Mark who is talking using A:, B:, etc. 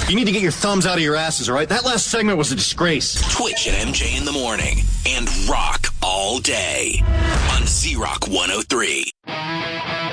A: You need to get your thumbs out of your asses, all right? That last segment was a disgrace.
B: Twitch and MJ in the morning and rock all day on Z-Rock 103.